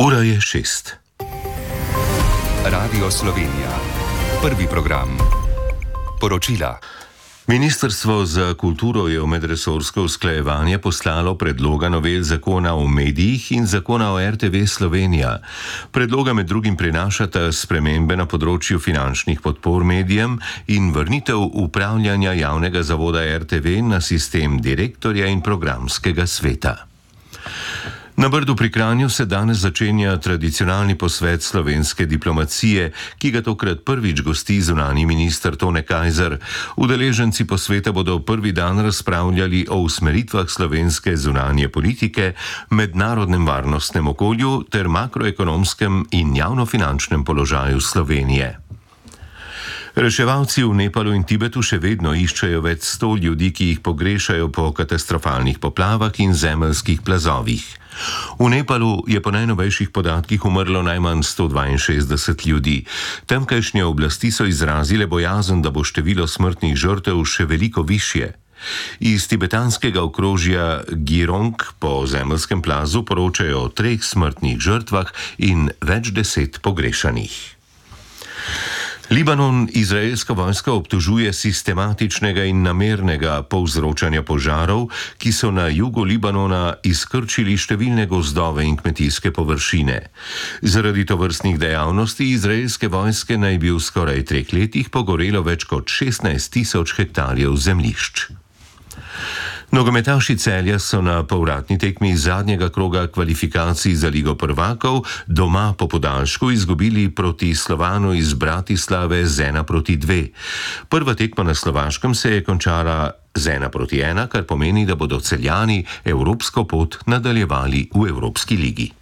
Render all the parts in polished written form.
Ura je 6. Radio Slovenija. Prvi program. Poročila. Ministrstvo za kulturo je v medresorsko usklajevanje poslalo predloga novel zakona o medijih in zakona o RTV Slovenija. Predloga med drugim prinašata spremembe na področju finančnih podpor medijem in vrnitev upravljanja javnega zavoda RTV na sistem direktorja in programskega sveta. Na Brdu pri Kranju se danes začenja tradicionalni posvet slovenske diplomacije, ki ga tokrat prvič gosti zunanji minister Tone Kajzer. Udeleženci posveta bodo prvi dan razpravljali o usmeritvah slovenske zunanje politike, mednarodnem varnostnem okolju ter makroekonomskem in javnofinančnem položaju Slovenije. Reševalci v Nepalu in Tibetu še vedno iščejo več 100 ljudi, ki jih pogrešajo po katastrofalnih poplavah in zemeljskih plazovih. V Nepalu je po najnovejših podatkih umrlo najmanj 162 ljudi. Tamkajšnje oblasti so izrazile bojazen, da bo število smrtnih žrtev še veliko višje. Iz tibetanskega okrožja Girong po zemeljskem plazu poročajo o 3 smrtnih žrtvah in več 10 pogrešanih. Libanon izraelska vojska obtožuje sistematičnega in namernega povzročanja požarov, ki so na jugu Libanona izkrčili številne gozdove in kmetijske površine. Zaradi tovrstnih dejavnosti izraelske vojske naj bi v skoraj 3 letih pogorelo več kot 16.000 hektarjev zemljišč. Nogometaši Celja so na povratni tekmi zadnjega kroga kvalifikacij za Ligo prvakov doma po podaljšku izgubili proti Slovanu iz Bratislave z 1:2. Prva tekma na Slovaškem se je končala z 1:1, kar pomeni, da bodo Celjani evropsko pot nadaljevali v Evropski ligi.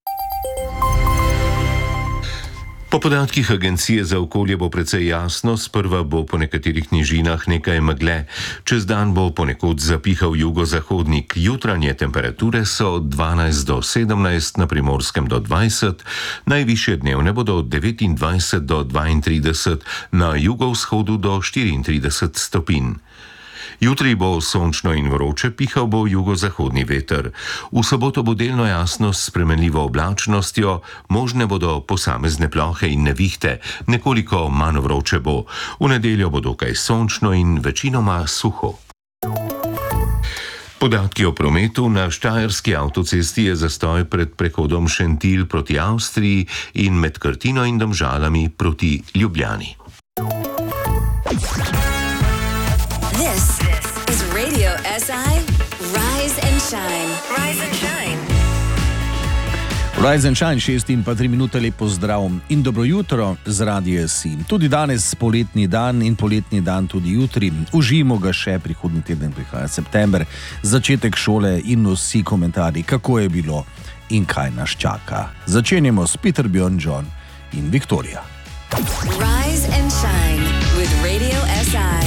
Po podatkih Agencije za okolje bo precej jasno, sprva bo po nekaterih nižinah nekaj megle. Čez dan bo ponekod zapihal jugozahodnik. Jutranje temperature so od 12 do 17, na Primorskem do 20, najvišje dnevne bodo od 29 do 32, na jugovzhodu do 34 stopinj. Jutri bo sončno in vroče, pihal bo jugozahodni veter. V soboto bo delno jasno s spremenljivo oblačnostjo, možne bodo posamezne plohe in nevihte, nekoliko manj vroče bo. V nedeljo bo dokaj sončno in večinoma suho. Podatki o prometu. Na štajerski avtocesti je zastoj pred prehodom Šentilj proti Avstriji in med Krtino in Domžalami proti Ljubljani. This is Radio SI Rise and Shine. Rise and Shine. Rise and Shine, 6:03, lep pozdrav in dobro jutro z Radio SI. Tudi danes poletni dan in poletni dan tudi jutri. Užijmo ga še, prihodnji teden prihaja september, začetek šole in vsi komentarji, kako je bilo in kaj nas čaka. Začenjamo s Peter, Bjorn, John in Viktorija. Rise and Shine with Radio SI.